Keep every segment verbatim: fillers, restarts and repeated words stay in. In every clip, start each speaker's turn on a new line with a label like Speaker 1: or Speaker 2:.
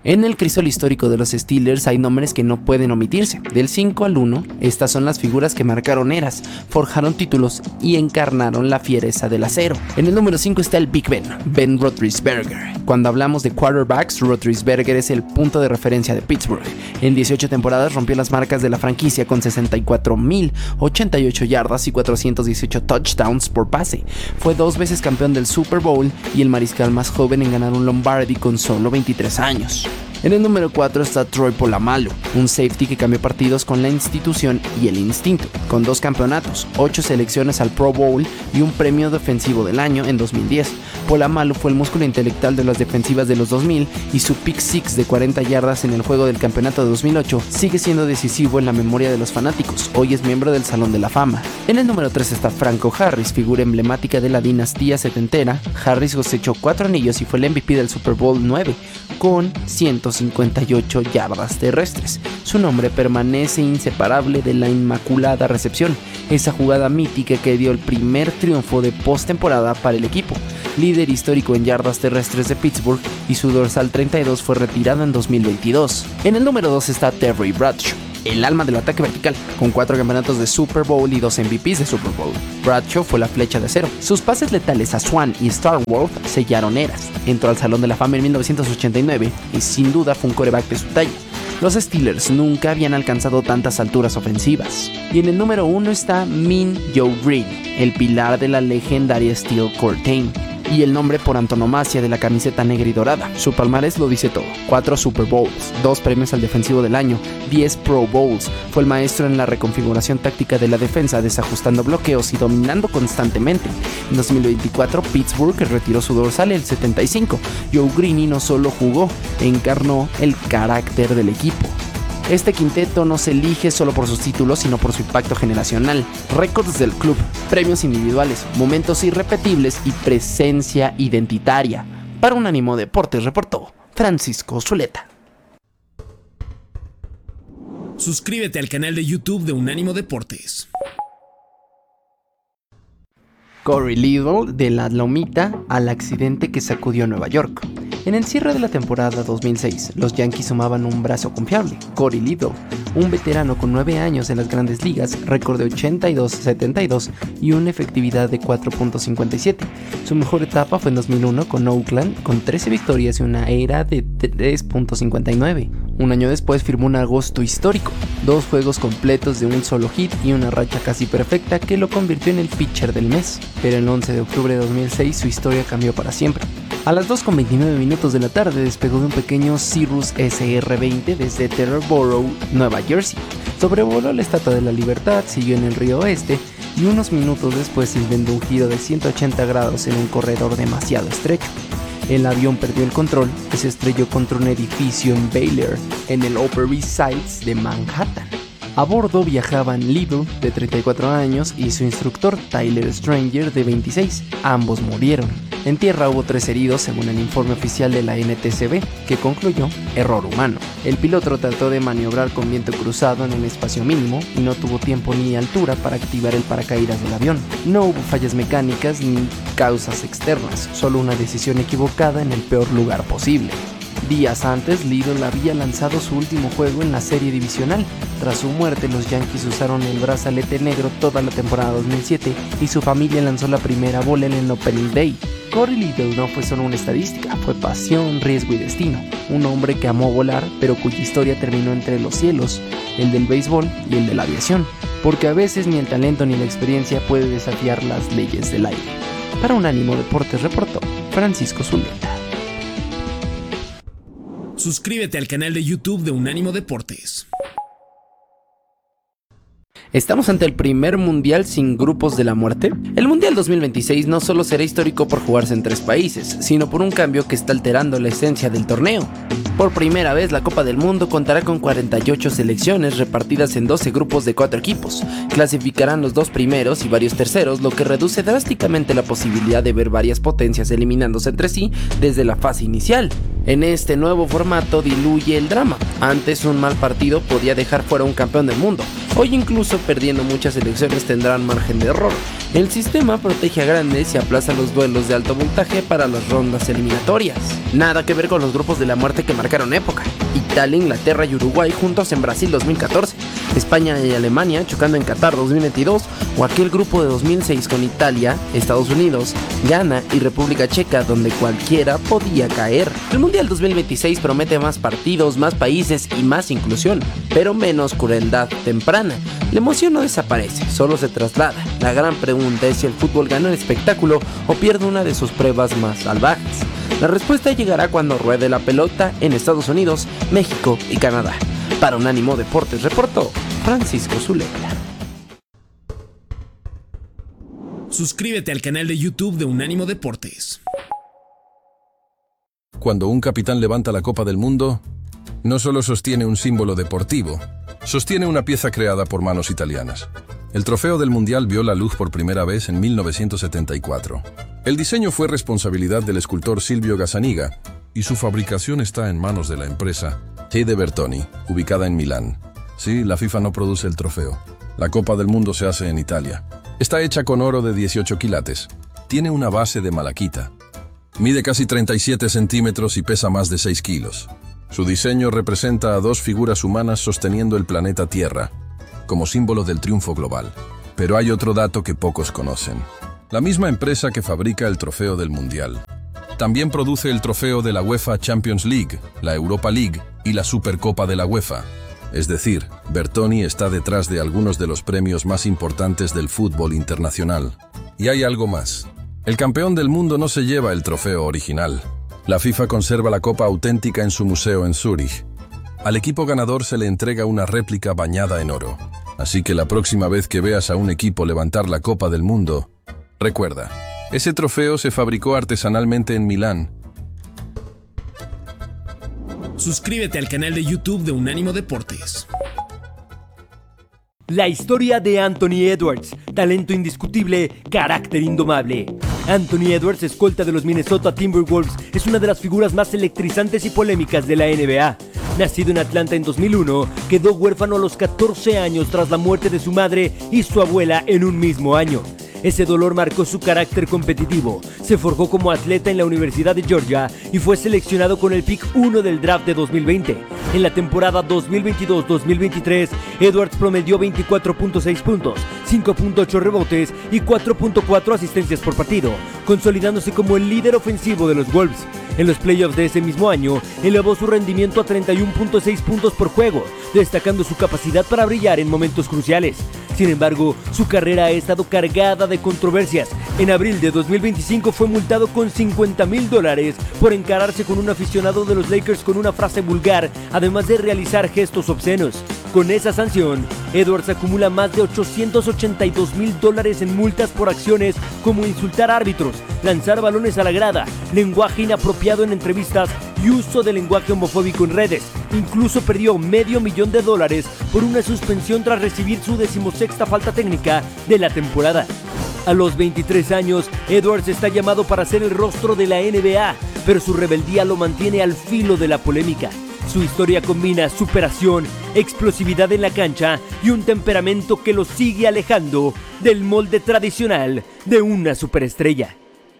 Speaker 1: En el crisol histórico de los Steelers hay nombres que no pueden omitirse. Del cinco al uno, estas son las figuras que marcaron eras, forjaron títulos y encarnaron la fiereza del acero. En el número cinco está el Big Ben, Ben Roethlisberger. Cuando hablamos de quarterbacks, Roethlisberger es el punto de referencia de Pittsburgh. En dieciocho temporadas rompió las marcas de la franquicia con sesenta y cuatro mil ochenta y ocho yardas y cuatrocientos dieciocho touchdowns por pase. Fue dos veces campeón del Super Bowl y el mariscal más joven en ganar un Lombardi con solo veintitrés años. En el número cuatro está Troy Polamalu, un safety que cambió partidos con la institución y el instinto, con dos campeonatos, ocho selecciones al Pro Bowl y un premio defensivo del año en dos mil diez. Polamalu fue el músculo intelectual de las defensivas de los dos mil y su pick six de cuarenta yardas en el juego del campeonato de dos mil ocho sigue siendo decisivo en la memoria de los fanáticos. Hoy es miembro del Salón de la Fama. En el número tres está Franco Harris, figura emblemática de la dinastía setentera. Harris cosechó cuatro anillos y fue el M V P del Super Bowl nueve con ciento cincuenta y ocho yardas terrestres. Su nombre permanece inseparable de la inmaculada recepción, esa jugada mítica que dio el primer triunfo de postemporada para el equipo. Líder histórico en yardas terrestres de Pittsburgh y su dorsal treinta y dos fue retirado en dos mil veintidós. En el número dos está Terry Bradshaw, el alma del ataque vertical, con cuatro campeonatos de Super Bowl y dos M V Ps de Super Bowl. Bradshaw fue la flecha de acero. Sus pases letales a Swan y Star Wars sellaron eras. Entró al Salón de la Fama en mil novecientos ochenta y nueve y sin duda fue un quarterback de su talla. Los Steelers nunca habían alcanzado tantas alturas ofensivas. Y en el número uno está Mean Joe Greene, el pilar de la legendaria Steel Curtain, y el nombre por antonomasia de la camiseta negra y dorada. Su palmarés lo dice todo: cuatro Super Bowls, dos premios al defensivo del año, diez Pro Bowls. Fue el maestro en la reconfiguración táctica de la defensa, desajustando bloqueos y dominando constantemente. En dos mil veinticuatro, Pittsburgh retiró su dorsal el setenta y cinco. Joe Greene no solo jugó, encarnó el carácter del equipo. Este quinteto no se elige solo por sus títulos, sino por su impacto generacional, récords del club, premios individuales, momentos irrepetibles y presencia identitaria. Para Unánimo Deportes reportó Francisco Zuleta.
Speaker 2: Suscríbete al canal de YouTube de Unánimo Deportes.
Speaker 1: Corey Little, de la Lomita al accidente que sacudió Nueva York. En el cierre de la temporada dos mil seis, los Yankees sumaban un brazo confiable, Corey Little, un veterano con nueve años en las grandes ligas, récord de ochenta y dos setenta y dos y una efectividad de cuatro punto cincuenta y siete. Su mejor etapa fue en dos mil uno con Oakland, con trece victorias y una era de tres punto cincuenta y nueve. Un año después firmó un agosto histórico, dos juegos completos de un solo hit y una racha casi perfecta que lo convirtió en el pitcher del mes. Pero el once de octubre de dos mil seis su historia cambió para siempre. A las dos con veintinueve minutos de la tarde despegó de un pequeño Cirrus S R veinte desde Teterboro, Nueva Jersey. Sobrevoló la Estatua de la Libertad, siguió en el río Oeste y unos minutos después inventó un giro de ciento ochenta grados en un corredor demasiado estrecho. El avión perdió el control y se estrelló contra un edificio en Baylor, en el Upper East Side de Manhattan. A bordo viajaban Little, de treinta y cuatro años, y su instructor Tyler Stranger, de veintiséis. Ambos murieron. En tierra hubo tres heridos, según el informe oficial de la N T S B, que concluyó error humano. El piloto trató de maniobrar con viento cruzado en un espacio mínimo y no tuvo tiempo ni altura para activar el paracaídas del avión. No hubo fallas mecánicas ni causas externas, solo una decisión equivocada en el peor lugar posible. Días antes, Little había lanzado su último juego en la serie divisional. Tras su muerte, los Yankees usaron el brazalete negro toda la temporada dos mil siete y su familia lanzó la primera bola en el Opening Day. Corey Little no fue solo una estadística, fue pasión, riesgo y destino. Un hombre que amó volar, pero cuya historia terminó entre los cielos, el del béisbol y el de la aviación. Porque a veces ni el talento ni la experiencia puede desafiar las leyes del aire. Para Unánimo Deportes reportó Francisco Zuleta.
Speaker 2: Suscríbete al canal de YouTube de Unánimo Deportes.
Speaker 1: ¿Estamos ante el primer mundial sin grupos de la muerte? El Mundial dos mil veintiséis no solo será histórico por jugarse en tres países, sino por un cambio que está alterando la esencia del torneo. Por primera vez, la Copa del Mundo contará con cuarenta y ocho selecciones repartidas en doce grupos de cuatro equipos. Clasificarán los dos primeros y varios terceros, lo que reduce drásticamente la posibilidad de ver varias potencias eliminándose entre sí desde la fase inicial. En este nuevo formato diluye el drama. Antes un mal partido podía dejar fuera un campeón del mundo. Hoy incluso perdiendo muchas selecciones tendrán margen de error. El sistema protege a grandes y aplaza los duelos de alto voltaje para las rondas eliminatorias. Nada que ver con los grupos de la muerte que marcaron época. Italia, Inglaterra y Uruguay juntos en Brasil dos mil catorce, España y Alemania chocando en Qatar dos mil veintidós, o aquel grupo de dos mil seis con Italia, Estados Unidos, Ghana y República Checa, donde cualquiera podía caer. El Mundial dos mil veintiséis promete más partidos, más países y más inclusión, pero menos crueldad temprana. La emoción no desaparece, solo se traslada. La gran pregunta es si el fútbol gana el espectáculo o pierde una de sus pruebas más salvajes. La respuesta llegará cuando ruede la pelota en Estados Unidos, México y Canadá. Para Unánimo Deportes reportó Francisco Zuleta.
Speaker 2: Suscríbete al canal de YouTube de Unánimo Deportes.
Speaker 3: Cuando un capitán levanta la Copa del Mundo, no solo sostiene un símbolo deportivo, sostiene una pieza creada por manos italianas. El trofeo del Mundial vio la luz por primera vez en mil novecientos setenta y cuatro. El diseño fue responsabilidad del escultor Silvio Gazzaniga y su fabricación está en manos de la empresa T. de Bertoni, ubicada en Milán. Sí, la FIFA no produce el trofeo. La Copa del Mundo se hace en Italia. Está hecha con oro de dieciocho quilates. Tiene una base de malaquita. Mide casi treinta y siete centímetros y pesa más de seis kilos. Su diseño representa a dos figuras humanas sosteniendo el planeta Tierra, como símbolo del triunfo global. Pero hay otro dato que pocos conocen. La misma empresa que fabrica el trofeo del Mundial también produce el trofeo de la UEFA Champions League, la Europa League y la Supercopa de la UEFA. Es decir, Bertoni está detrás de algunos de los premios más importantes del fútbol internacional. Y hay algo más. El campeón del mundo no se lleva el trofeo original. La FIFA conserva la copa auténtica en su museo en Zúrich. Al equipo ganador se le entrega una réplica bañada en oro. Así que la próxima vez que veas a un equipo levantar la Copa del Mundo, recuerda, ese trofeo se fabricó artesanalmente en Milán.
Speaker 2: Suscríbete al canal de YouTube de Unánimo Deportes.
Speaker 4: La historia de Anthony Edwards, talento indiscutible, carácter indomable. Anthony Edwards, escolta de los Minnesota Timberwolves, es una de las figuras más electrizantes y polémicas de la N B A. Nacido en Atlanta en dos mil uno, quedó huérfano a los catorce años tras la muerte de su madre y su abuela en un mismo año. Ese dolor marcó su carácter competitivo. Se forjó como atleta en la Universidad de Georgia y fue seleccionado con el pick uno del draft de dos mil veinte. En la temporada dos mil veintidós dos mil veintitrés, Edwards promedió veinticuatro punto seis puntos, cinco punto ocho rebotes y cuatro punto cuatro asistencias por partido, consolidándose como el líder ofensivo de los Wolves. En los playoffs de ese mismo año, elevó su rendimiento a treinta y uno punto seis puntos por juego, destacando su capacidad para brillar en momentos cruciales. Sin embargo, su carrera ha estado cargada de controversias. En abril de dos mil veinticinco fue multado con cincuenta mil dólares por encararse con un aficionado de los Lakers con una frase vulgar, además de realizar gestos obscenos. Con esa sanción, Edwards acumula más de ochocientos ochenta y dos mil dólares en multas por acciones como insultar árbitros, lanzar balones a la grada, lenguaje inapropiado en entrevistas y uso de lenguaje homofóbico en redes. Incluso perdió medio millón de dólares por una suspensión tras recibir su decimosexta falta técnica de la temporada. A los veintitrés años, Edwards está llamado para ser el rostro de la N B A, pero su rebeldía lo mantiene al filo de la polémica. Su historia combina superación, explosividad en la cancha y un temperamento que lo sigue alejando del molde tradicional de una superestrella.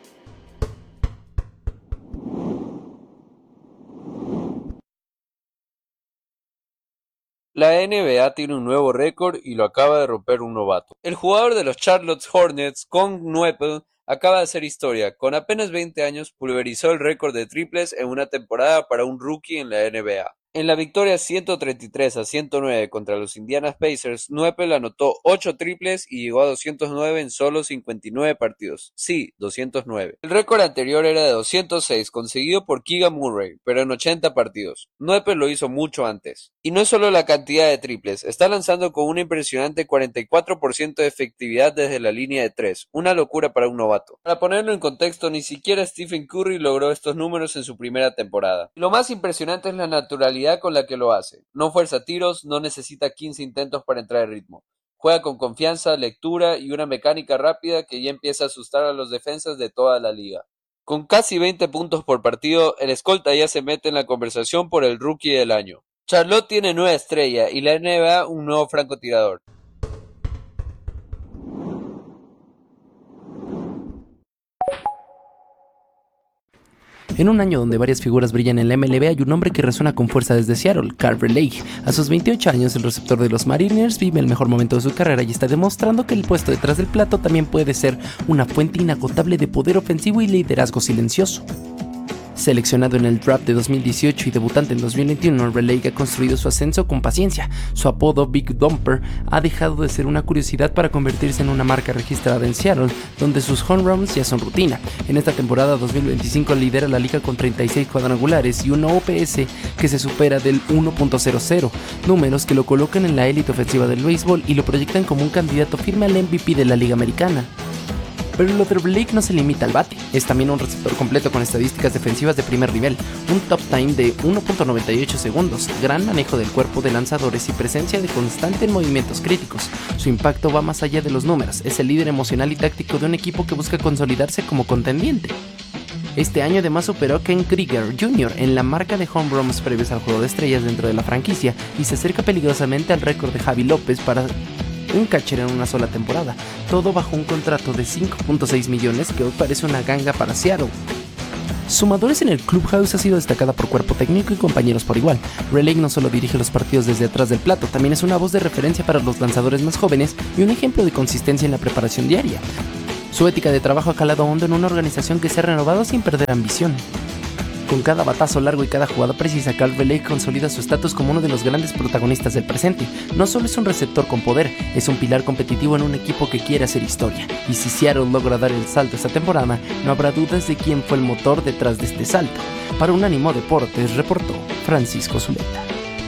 Speaker 5: La N B A tiene un nuevo récord y lo acaba de romper un novato. El jugador de los Charlotte Hornets, Con Knueppel, acaba de hacer historia. Con apenas veinte años, pulverizó el récord de triples en una temporada para un rookie en la N B A. En la victoria ciento treinta y tres a ciento nueve contra los Indiana Pacers, Knueppel anotó ocho triples y llegó a doscientos nueve en solo cincuenta y nueve partidos. Sí, doscientos nueve. El récord anterior era de doscientos seis, conseguido por Keegan Murray, pero en ochenta partidos. Knueppel lo hizo mucho antes. Y no es solo la cantidad de triples, está lanzando con una impresionante cuarenta y cuatro por ciento de efectividad desde la línea de tres. Una locura para un novato. Para ponerlo en contexto, ni siquiera Stephen Curry logró estos números en su primera temporada. Y lo más impresionante es la naturalidad con la que lo hace. No fuerza tiros, no necesita quince intentos para entrar en ritmo. Juega con confianza, lectura y una mecánica rápida que ya empieza a asustar a los defensas de toda la liga. Con casi veinte puntos por partido, el escolta ya se mete en la conversación por el rookie del año. Charlotte tiene nueva estrella y la N B A un nuevo francotirador.
Speaker 1: En un año donde varias figuras brillan en la M L B, hay un hombre que resuena con fuerza desde Seattle, Carl Lake. A sus veintiocho años, el receptor de los Mariners vive el mejor momento de su carrera y está demostrando que el puesto detrás del plato también puede ser una fuente inagotable de poder ofensivo y liderazgo silencioso. Seleccionado en el draft de dos mil dieciocho y debutante en dos mil veintiuno, Lake ha construido su ascenso con paciencia. Su apodo Big Dumper ha dejado de ser una curiosidad para convertirse en una marca registrada en Seattle, donde sus home runs ya son rutina. En esta temporada dos mil veinticinco lidera la liga con treinta y seis cuadrangulares y una O P S que se supera del uno punto cero cero, números que lo colocan en la élite ofensiva del béisbol y lo proyectan como un candidato firme al M V P de la liga americana. Pero lo de Blake no se limita al bate, es también un receptor completo con estadísticas defensivas de primer nivel, un top time de uno punto noventa y ocho segundos, gran manejo del cuerpo de lanzadores y presencia de constante en movimientos críticos. Su impacto va más allá de los números, es el líder emocional y táctico de un equipo que busca consolidarse como contendiente. Este año además superó a Ken Krieger junior en la marca de home runs previos al juego de estrellas dentro de la franquicia y se acerca peligrosamente al récord de Javi López para un catcher en una sola temporada, todo bajo un contrato de cinco punto seis millones que hoy parece una ganga para Seattle. Su madurez en el clubhouse ha sido destacada por cuerpo técnico y compañeros por igual. Lake no solo dirige los partidos desde atrás del plato, también es una voz de referencia para los lanzadores más jóvenes y un ejemplo de consistencia en la preparación diaria. Su ética de trabajo ha calado hondo en una organización que se ha renovado sin perder ambición. Con cada batazo largo y cada jugada precisa, Carl Lake consolida su estatus como uno de los grandes protagonistas del presente. No solo es un receptor con poder, es un pilar competitivo en un equipo que quiere hacer historia. Y si Seattle logra dar el salto esta temporada, no habrá dudas de quién fue el motor detrás de este salto. Para Unánimo Deportes, reportó Francisco Zuleta.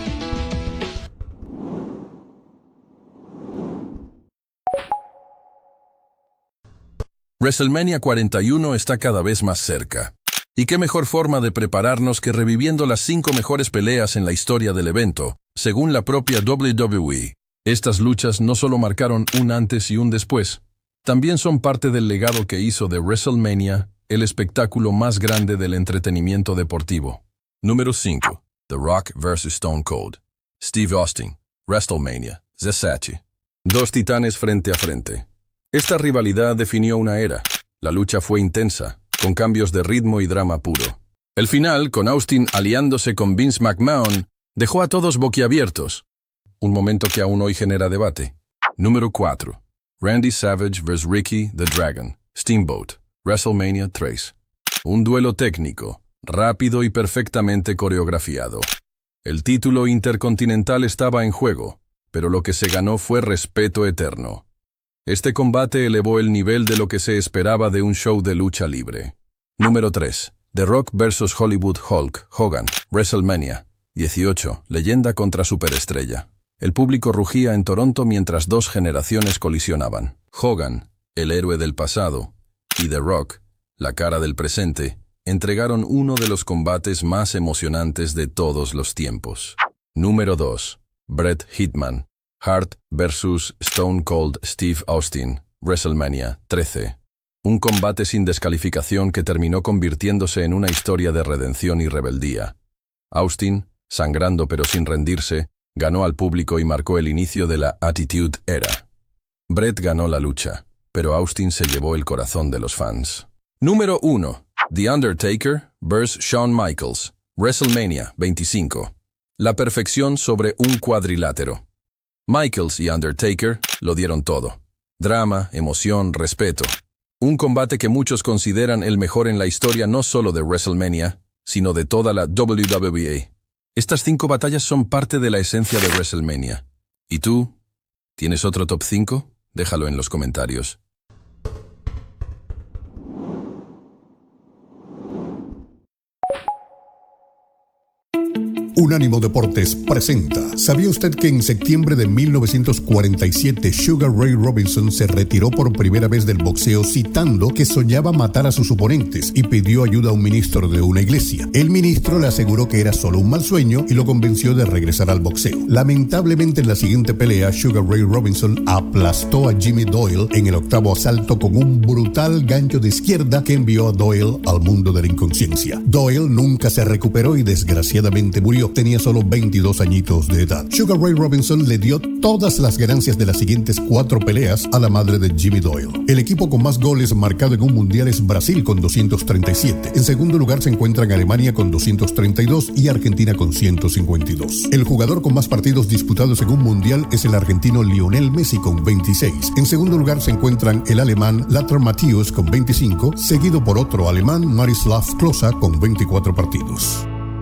Speaker 3: WrestleMania cuarenta y uno está cada vez más cerca. Y qué mejor forma de prepararnos que reviviendo las cinco mejores peleas en la historia del evento, según la propia W W E. Estas luchas no solo marcaron un antes y un después, también son parte del legado que hizo de WrestleMania el espectáculo más grande del entretenimiento deportivo. Número cinco. The Rock versus Stone Cold. Steve Austin. WrestleMania. Versace. Dos titanes frente a frente. Esta rivalidad definió una era. La lucha fue intensa, con cambios de ritmo y drama puro. El final, con Austin aliándose con Vince McMahon, dejó a todos boquiabiertos. Un momento que aún hoy genera debate. Número cuatro. Randy Savage versus Ricky the Dragon. Steamboat. WrestleMania tres. Un duelo técnico, rápido y perfectamente coreografiado. El título intercontinental estaba en juego, pero lo que se ganó fue respeto eterno. Este combate elevó el nivel de lo que se esperaba de un show de lucha libre. Número tres. The Rock versus Hollywood Hulk Hogan. WrestleMania dieciocho. Leyenda contra superestrella. El público rugía en Toronto mientras dos generaciones colisionaban. Hogan, el héroe del pasado, y The Rock, la cara del presente, entregaron uno de los combates más emocionantes de todos los tiempos. Número dos. Bret Hitman Hart versus Stone Cold Steve Austin, WrestleMania trece. Un combate sin descalificación que terminó convirtiéndose en una historia de redención y rebeldía. Austin, sangrando pero sin rendirse, ganó al público y marcó el inicio de la Attitude Era. Bret ganó la lucha, pero Austin se llevó el corazón de los fans. Número uno. The Undertaker versus Shawn Michaels, WrestleMania veinticinco. La perfección sobre un cuadrilátero. Michaels y Undertaker lo dieron todo. Drama, emoción, respeto. Un combate que muchos consideran el mejor en la historia no solo de WrestleMania, sino de toda la W W E. Estas cinco batallas son parte de la esencia de WrestleMania. ¿Y tú? ¿Tienes otro top cinco? Déjalo en los comentarios.
Speaker 6: Unánimo Deportes presenta. ¿Sabía usted que en septiembre de mil novecientos cuarenta y siete Sugar Ray Robinson se retiró por primera vez del boxeo citando que soñaba matar a sus oponentes y pidió ayuda a un ministro de una iglesia? El ministro le aseguró que era solo un mal sueño y lo convenció de regresar al boxeo. Lamentablemente en la siguiente pelea, Sugar Ray Robinson aplastó a Jimmy Doyle en el octavo asalto con un brutal gancho de izquierda que envió a Doyle al mundo de la inconsciencia. Doyle nunca se recuperó y desgraciadamente murió inicio tenía solo veintidós añitos de edad. Sugar Ray Robinson le dio todas las ganancias de las siguientes cuatro peleas a la madre de Jimmy Doyle. El equipo con más goles marcado en un mundial es Brasil con doscientos treinta y siete. En segundo lugar se encuentran Alemania con doscientos treinta y dos y Argentina con ciento cincuenta y dos. El jugador con más partidos disputados en un mundial es el argentino Lionel Messi con veintiséis. En segundo lugar se encuentran el alemán Lothar Matthäus con veinticinco, seguido por otro alemán, Marislav Klose, con veinticuatro partidos.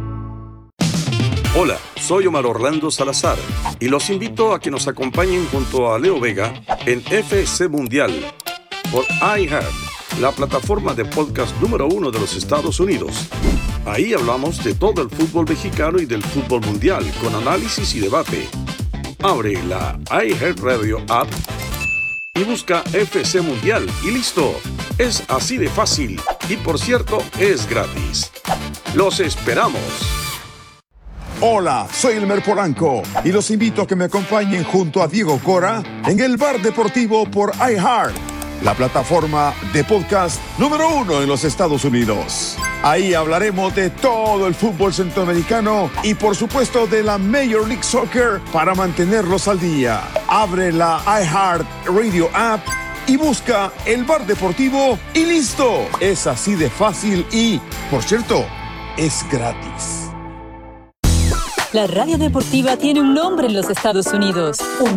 Speaker 7: Hola, soy Omar Orlando Salazar y los invito a que nos acompañen junto a Leo Vega en F C Mundial por iHeart, la plataforma de podcast número uno de los Estados Unidos. Ahí hablamos de todo el fútbol mexicano y del fútbol mundial con análisis y debate. Abre la iHeartRadio app y busca F C Mundial y listo. Es así de fácil y, por cierto, es gratis. ¡Los esperamos!
Speaker 8: Hola, soy Elmer Polanco y los invito a que me acompañen junto a Diego Cora en el Bar Deportivo por iHeart, la plataforma de podcast número uno en los Estados Unidos. Ahí hablaremos de todo el fútbol centroamericano y, por supuesto, de la Major League Soccer para mantenerlos al día. Abre la iHeart Radio app y busca el Bar Deportivo y listo. Es así de fácil y, por cierto, es gratis.
Speaker 9: La radio deportiva tiene un nombre en los Estados Unidos. Un